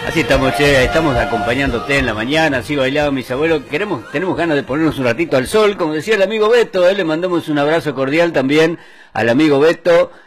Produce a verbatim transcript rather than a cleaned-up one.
Así estamos, che, estamos acompañándote en la mañana, así bailaban mis abuelos. Queremos, tenemos ganas de ponernos un ratito al sol, como decía el amigo Beto, ¿eh? Le mandamos un abrazo cordial también al amigo Beto.